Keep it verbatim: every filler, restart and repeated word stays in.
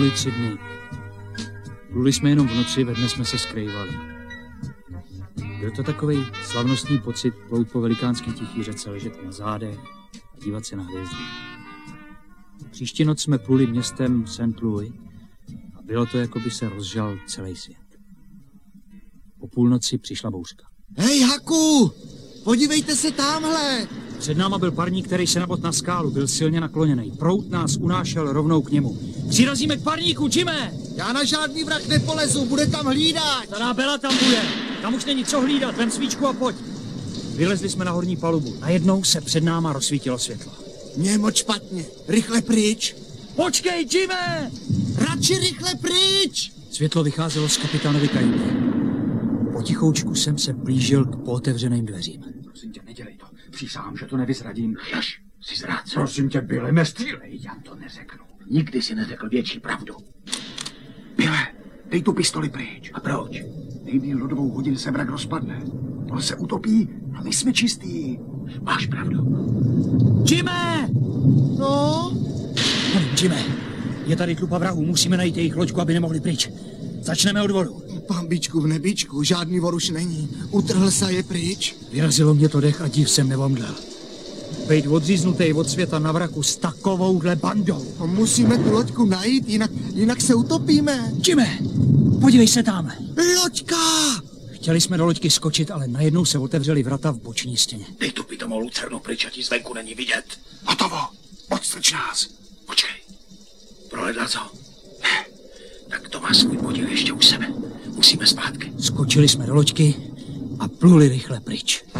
Byly tři dny. Pluli jsme jenom v noci, ve dne jsme se skrývali. Byl to takovej slavnostní pocit plout po velikánský tichý řece, ležet na zádech a dívat se na hvězdy. Příští noc jsme pluli městem Saint Louis a bylo to, jako by se rozžal celý svět. Po půlnoci přišla bouřka. Hej, Haku! Podívejte se tamhle! Před náma byl parník, který se nabot na skálu, byl silně nakloněný. Proud nás unášel rovnou k němu. Přirazíme k parníku, Jime! Já na žádný vrak nepolezu, bude tam hlídat! Stará Bela tam bude. Tam už není co hlídat, vem svíčku a pojď. Vylezli jsme na horní palubu. Najednou se před náma rozsvítilo světlo. Mě moc špatně. Rychle pryč! Počkej, Jime! Radši rychle pryč! Světlo vycházelo z kapitánovy kajuty. Potichoučku jsem se blížil k pootevřeným dveřím. Prosím tě, nedělej to. Přísahám, že to nevyzradím. Jaž, jsi zrádce. Prosím tě, Byle, nestřílej. Já to neřeknu. Nikdy si neřekl větší pravdu. Byle, dej tu pistoli pryč. A proč? Nejmíl do dvou hodin se vrak rozpadne. On se utopí a my jsme čistí. Máš pravdu. Jime! No? Nevím, Jime. Je tady tlupa vrahů, musíme najít jejich loďku, aby nemohli pryč. Začneme od vodu. Pambičku v nebíčku, žádný vor už není. Utrhl se je pryč. Vyrazilo mě to dech a div jsem nevomdlel. Bejt odříznutej od světa na vraku s takovouhle bandou. Musíme tu loďku najít, jinak, jinak se utopíme. Jime, podívej se tam. Loďka! Chtěli jsme do loďky skočit, ale najednou se otevřely vrata v boční stěně. Dej tu pitomou lucernu pryč, a ti zvenku není vidět. Hotovo, odstrč nás. Počkej, prohledal to? Ne, tak to má svůj podíl ještě u sebe. Musíme zpátky. Skočili jsme do loďky a pluli rychle pryč.